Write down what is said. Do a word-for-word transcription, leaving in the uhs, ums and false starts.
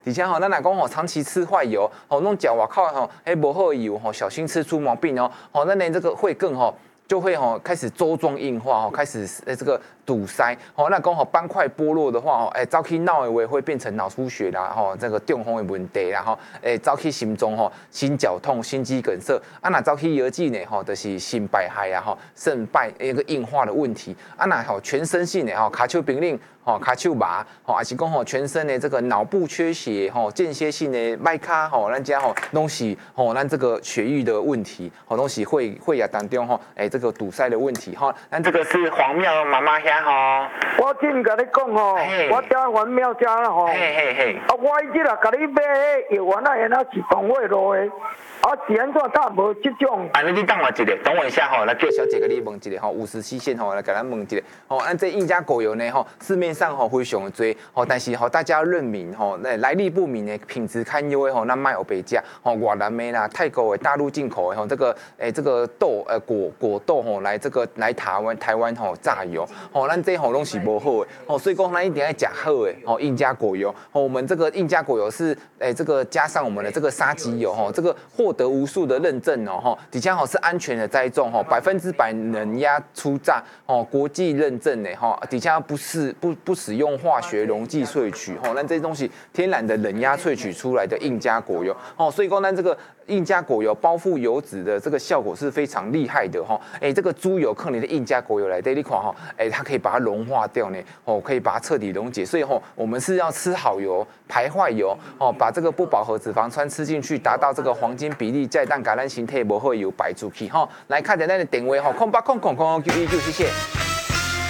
而且吼，咱若讲吼，长期吃坏油，吼，弄脚外靠吼，哎，无好油吼，小心吃出毛病哦。吼，那连这个会更吼。就会吼开始粥状硬化吼，开始呃这个堵塞吼，那讲吼斑块剥落的话吼，哎，早期脑的话会变成脑出血啦吼，这个中风的问题啦吼，哎，早期心中吼心绞痛、心肌梗塞，啊那早期腰肌呢吼，就是心败害啊吼，肾败一个硬化的问题，啊那吼全身性的吼，卡丘病令。吼，卡丘麻，吼，还是讲吼全身的这个脑部缺血，吼，间歇性的麦卡，吼，咱家吼东西，吼，咱这个血液的问题，吼，东西会会呀当中吼，哎，这个堵塞的问题，哈，咱这个是黄庙妈妈遐吼。 我真甲你讲吼，我家黄庙家吼， 嘿嘿嘿， 啊，我伊日甲你买迄药丸啊，原来是同位路的。啊，是安怎他无这种？ 啊，你等我一下，等我一下吼，来叫小姐给你问一下吼，五十七线吼，来给咱问一下。吼，按这印加果油呢吼，市面上吼非常的多，吼，但是吼大家要认明吼，那来历不明的、品质堪忧的吼，咱卖有白价。吼，越南的啦、泰国的、大陆进口的吼，这个诶、这个豆呃果果豆吼，来这个来台湾台湾吼榨油，吼，咱这吼东西不好的，吼，所以讲咱一定要讲好的，吼，印加果油。吼，我们这个印加果油是诶、这个加上我们的这个沙棘油，吼，这个获得无数的认证哦，吼，底下吼是安全的栽种，吼，百分之百冷压出榨，哦，国际认证呢，吼，底下不是不不使用化学溶剂萃取，吼，那这些东西天然的冷压萃取出来的印加果油，哦，所以讲咱这个印加果油包覆油脂的这个效果是非常厉害的，哈，哎，这个猪油克你的印加果油来，你看哈，哎，它可以把它融化掉呢，哦，可以把它彻底溶解，所以吼，我们是要吃好油，排坏油，哦，把这个不饱和脂肪酸吃进去，达到这个黄金比例，再让橄榄形态不会有白出去，哈，来看一下咱的电话，哈，空八空空空九一九，谢谢。